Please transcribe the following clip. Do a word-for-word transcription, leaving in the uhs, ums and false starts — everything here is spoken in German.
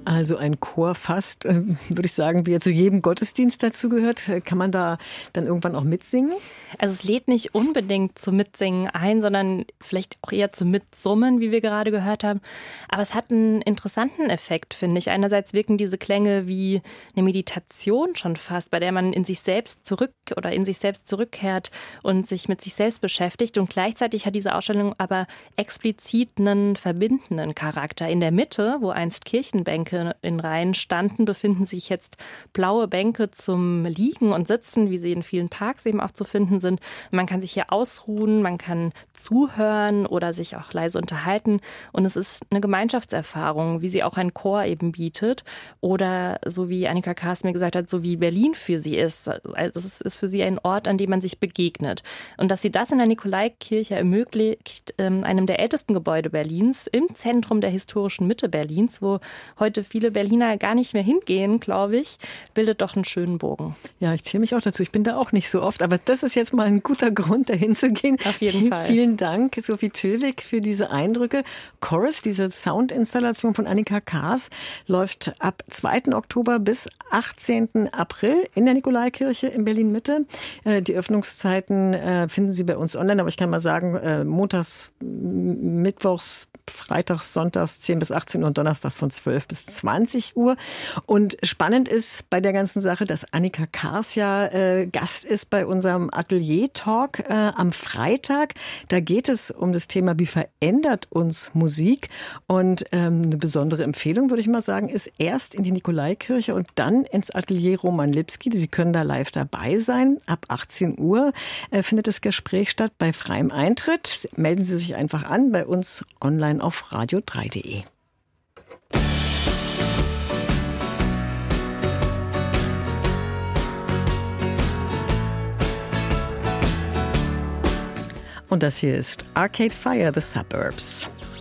Also ein Chor fast, äh, würde ich sagen, wie er zu jedem Gottesdienst dazu gehört. Kann man da dann irgendwann auch mitsingen? Also es lädt nicht unbedingt zum Mitsingen ein, sondern vielleicht auch eher zum Mitsummen, wie wir gerade gehört haben. Aber es hat einen interessanten Effekt, finde ich. Einerseits wirken diese Klänge wie eine Meditation schon fast, bei der man in sich selbst zurück oder in sich selbst zurückkehrt und sich mit sich selbst beschäftigt. Und gleichzeitig hat diese Ausstellung aber explizit einen verbindenden Charakter. In der Mitte, wo einst Kirchenbänke in Reihen standen, befinden sich jetzt blaue Bänke zum Liegen und Sitzen, wie sie in vielen Parks eben auch zu finden sind. Man kann sich hier ausruhen, man kann zuhören oder sich auch leise unterhalten. Und es ist eine Gemeinschaftserfahrung, wie sie auch ein Chor eben bietet. Oder so wie Annika Kaas mir gesagt hat, so wie Berlin für sie ist. Also es ist für sie ein Ort, an dem man sich begegnet. Und dass sie das in der Nikolaikirche ermöglicht, einem der ältesten Gebäude Berlins, im Zentrum der historischen Mitte Berlins, wo heute viele Berliner gar nicht mehr hingehen, glaube ich, bildet doch einen schönen Bogen. Ja, ich zähle mich auch dazu. Ich bin da auch nicht so oft, aber das ist jetzt mal ein guter Grund, dahin zu gehen. Auf jeden vielen, Fall. Vielen Dank, Sophie Tillwig, für diese Eindrücke. Chorus, diese Soundinstallation von Annika Kaas, läuft ab zweiten Oktober bis achtzehnten April in der Nikolaikirche in Berlin-Mitte. Die Öffnungszeiten finden Sie bei uns online, aber ich kann mal sagen, montags, mittwochs, freitags, sonntags zehn bis achtzehn Uhr und donnerstags von zwölf bis zwanzig Uhr. Und spannend ist bei der ganzen Sache, dass Annika Kaas ja äh, Gast ist bei unserem Atelier-Talk äh, am Freitag. Da geht es um das Thema, wie verändert uns Musik? Und ähm, eine besondere Empfehlung, würde ich mal sagen, ist erst in die Nikolaikirche und dann ins Atelier Roman Lipski. Sie können da live dabei sein. Ab achtzehn Uhr äh, findet das Gespräch statt bei freiem Eintritt. Melden Sie sich einfach an bei uns online auf radio drei punkt de. Und das hier ist Arcade Fire, The Suburbs.